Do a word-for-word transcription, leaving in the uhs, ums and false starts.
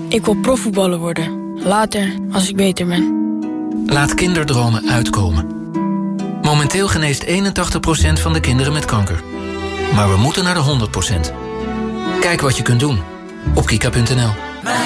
Ik wil profvoetballer worden. Later, als ik beter ben. Laat kinderdromen uitkomen. Momenteel geneest eenentachtig procent van de kinderen met kanker. Maar we moeten naar de honderd procent. Kijk wat je kunt doen op kika punt n l.